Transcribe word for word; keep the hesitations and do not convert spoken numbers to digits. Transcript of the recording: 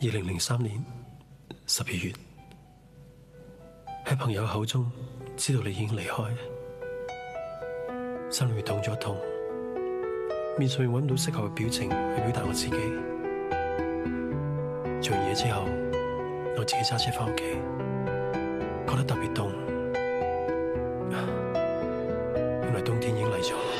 二零零三年十二月，喺朋友口中知道你已經離開，心裏面痛咗痛，面上面揾唔到適合嘅表情去表達我自己。做完嘢之後，我自己揸車返屋企，覺得特別凍，原來冬天已經嚟咗。